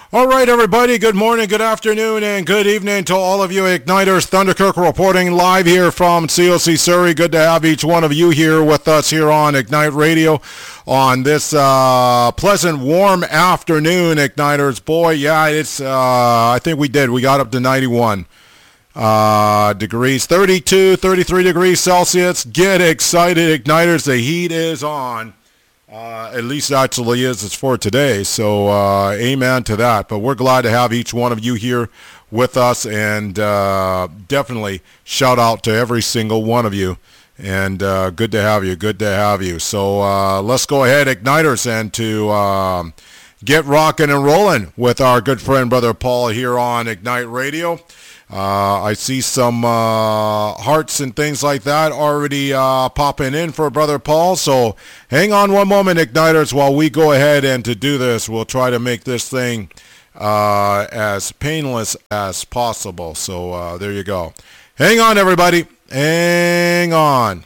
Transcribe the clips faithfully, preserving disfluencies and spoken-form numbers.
All right, everybody. Good morning, good afternoon, and good evening to all of you Igniters. Thunderkirk reporting live here from C O C Surrey. Good to have each one of you here with us here on Ignite Radio on this uh, pleasant, warm afternoon, Igniters. Boy, yeah, it's. Uh, I think we did. We got up to ninety-one uh, degrees, thirty-two, thirty-three degrees Celsius. Get excited, Igniters. The heat is on. Uh, at least actually is it's for today, so uh, amen to that. But we're glad to have each one of you here with us, and uh, definitely shout out to every single one of you. And uh, good to have you, good to have you. So uh, let's go ahead, Igniters, and to um, get rocking and rolling with our good friend Brother Paul here on Ignite Radio. Uh, I see some uh, hearts and things like that already uh, popping in for Brother Paul. So hang on one moment, Igniters, while we go ahead and to do this. We'll try to make this thing uh, as painless as possible. So uh, there you go. Hang on, everybody. Hang on.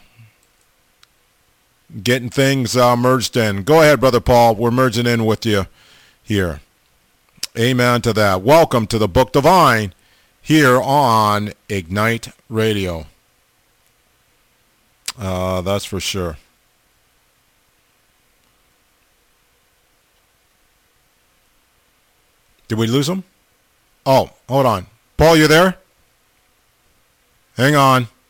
Getting things uh, merged in. Go ahead, Brother Paul. We're merging in with you here. Amen to that. Welcome to the Book Divine here on Ignite Radio. Uh, that's for sure. Did we lose him? Oh, hold on. Paul, you there? Hang on.